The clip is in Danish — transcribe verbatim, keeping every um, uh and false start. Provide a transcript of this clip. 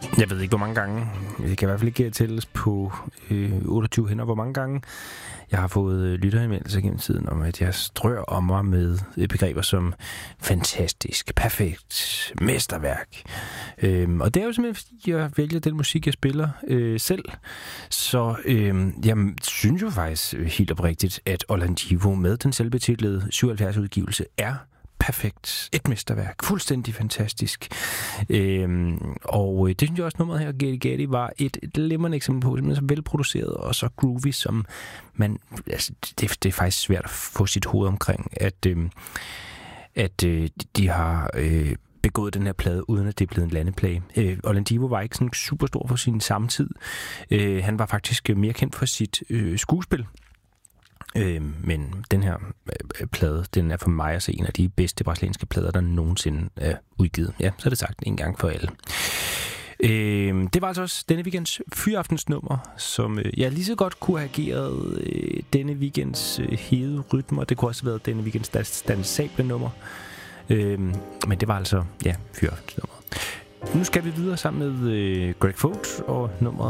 Jeg ved ikke, hvor mange gange. Det kan i hvert fald ikke tælles på øh, otteogtyve hænder, hvor mange gange jeg har fået øh, lytterhenvendelser gennem tiden om, at jeg strør om mig med øh, begreber som fantastisk, perfekt, mesterværk. Øhm, og det er jo simpelthen, fordi jeg vælger den musik, jeg spiller øh, selv. Så øh, jeg synes jo faktisk helt oprigtigt, at Orlandivo med den selvbetitlede syvoghalvfjerds udgivelse er perfekt. Et mesterværk. Fuldstændig fantastisk. Øhm, og det synes jeg også, nummeret her, Getty Getty, var et, et lemmerende eksempel på, simpelthen så velproduceret og så groovy, som man, altså, det, det er faktisk svært at få sit hoved omkring, at, øhm, at øh, de har øh, begået den her plade, uden at det er blevet en landeplage. Øh, Orlandivo var ikke sådan super stor for sin samtid. Øh, han var faktisk mere kendt for sit øh, skuespil. Øh, men den her øh, plade, den er for mig altså en af de bedste brasilianske plader, der nogensinde er udgivet. Ja, så er det sagt en gang for alle. Øh, det var altså også denne weekends fyraftensnummer, som øh, jeg lige så godt kunne have ageret øh, denne weekends øh, hede rytmer. Det kunne også have været denne weekends dansable nummer. Øh, men det var altså, ja, fyraftensnummer. Nu skal vi videre sammen med øh, Greg Fogt og nummer